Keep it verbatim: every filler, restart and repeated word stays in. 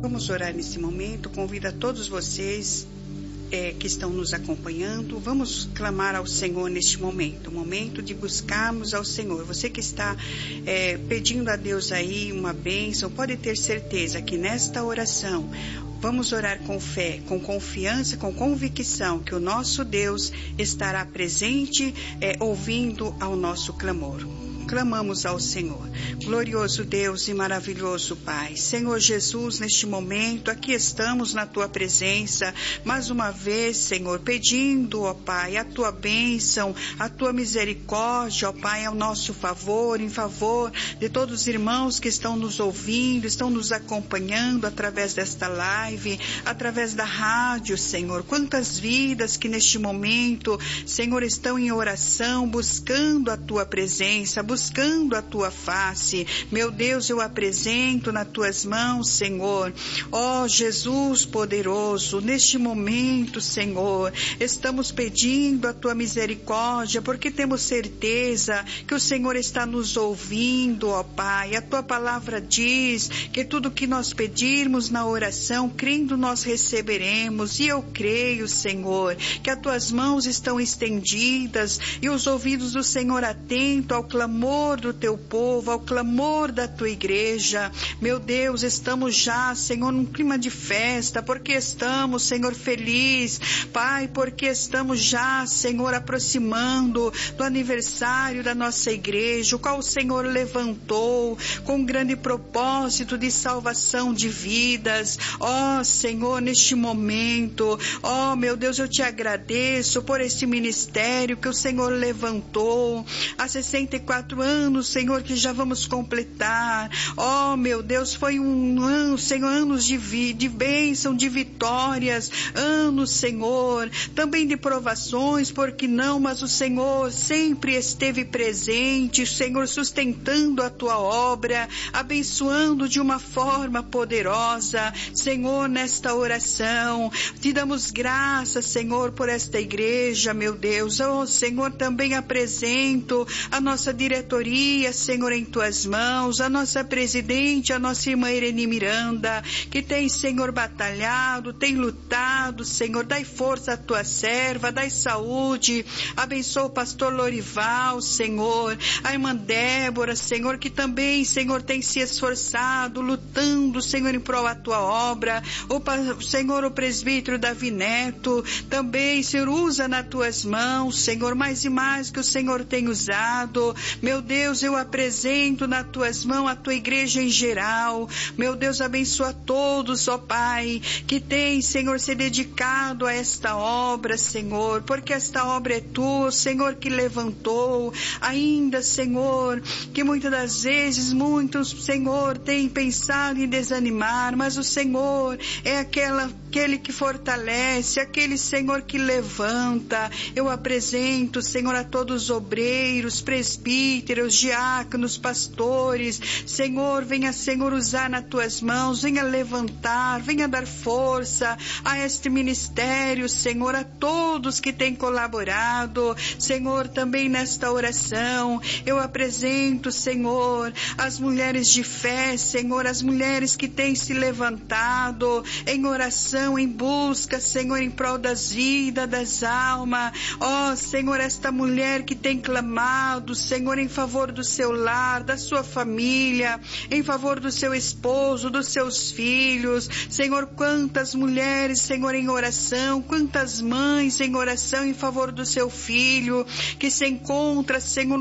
Vamos orar nesse momento. Convido a todos vocês é, que estão nos acompanhando. Vamos clamar ao Senhor neste momento, o momento de buscarmos ao Senhor. Você que está é, pedindo a Deus aí uma bênção, pode ter certeza que nesta oração vamos orar com fé, com confiança, com convicção que o nosso Deus estará presente, é, ouvindo ao nosso clamor. Clamamos ao Senhor. Glorioso Deus e maravilhoso Pai, Senhor Jesus, neste momento aqui estamos na Tua presença, mais uma vez, Senhor, pedindo, ó Pai, a Tua bênção, a Tua misericórdia, ó Pai, ao nosso favor, em favor de todos os irmãos que estão nos ouvindo, estão nos acompanhando através desta live, através da rádio, Senhor. Quantas vidas que neste momento, Senhor, estão em oração, buscando a Tua presença, buscando a Tua face. Meu Deus, eu apresento nas Tuas mãos, Senhor. Ó Jesus poderoso, neste momento, Senhor, estamos pedindo a Tua misericórdia, porque temos certeza que o Senhor está nos ouvindo, ó Pai. A Tua palavra diz que tudo que nós pedirmos na oração, crendo nós receberemos. E eu creio, Senhor, que as Tuas mãos estão estendidas e os ouvidos do Senhor atentos ao clamor do Teu povo, ao clamor da Tua igreja. Meu Deus, estamos já, Senhor, num clima de festa, porque estamos, Senhor, feliz, Pai, porque estamos já, Senhor, aproximando do aniversário da nossa igreja, o qual o Senhor levantou com um grande propósito de salvação de vidas. Ó Senhor, neste momento, ó meu Deus, eu Te agradeço por esse ministério que o Senhor levantou há sessenta e quatro anos, Senhor, que já vamos completar. Ó, oh, meu Deus, foi um ano, Senhor, anos de, vi, de bênção, de vitórias, anos, Senhor, também de provações, porque não, mas o Senhor sempre esteve presente, Senhor, sustentando a Tua obra, abençoando de uma forma poderosa. Senhor, nesta oração, Te damos graças, Senhor, por esta igreja, meu Deus. Oh, Senhor, também apresento a nossa diretoria, Senhor, em Tuas mãos, a nossa presidente, a nossa irmã Irene Miranda, que tem, Senhor, batalhado, tem lutado, Senhor, dai força à Tua serva, dai saúde, abençoa o pastor Lorival, Senhor, a irmã Débora, Senhor, que também, Senhor, tem se esforçado, lutando, Senhor, em prol da Tua obra, o Senhor, o presbítero Davi Neto, também, Senhor, usa nas Tuas mãos, Senhor, mais e mais que o Senhor tem usado. Meu Deus, eu apresento nas Tuas mãos a Tua igreja em geral. Meu Deus, abençoa todos, ó Pai, que tem, Senhor, se dedicado a esta obra, Senhor, porque esta obra é Tua, Senhor, que levantou. Ainda, Senhor, que muitas das vezes, muitos, Senhor, têm pensado em desanimar, mas o Senhor é aquela, aquele que fortalece, aquele, Senhor, que levanta. Eu apresento, Senhor, a todos os obreiros, presbíteros, diáconos, pastores. Senhor, venha, Senhor, usar nas Tuas mãos, venha levantar, venha dar força a este ministério, Senhor, a todos que têm colaborado. Senhor, também nesta oração, eu apresento, Senhor, as mulheres de fé, Senhor, as mulheres que têm se levantado em oração, em busca, Senhor, em prol das vidas, das almas. Ó, Senhor, esta mulher que tem clamado, Senhor, em favor do seu lar, da sua família, em favor do seu esposo, dos seus filhos. Senhor, quantas mulheres, Senhor, em oração, quantas mães em oração em favor do seu filho, que se encontra, Senhor,